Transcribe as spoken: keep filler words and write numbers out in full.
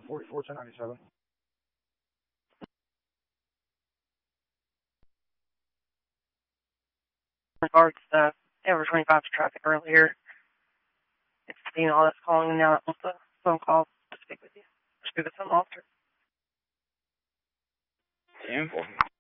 forty-four ten ninety-seven. Regards to over twenty-five traffic earlier. It's Dean all that's calling now with a phone call to speak with you. Speak with some officer. ten four.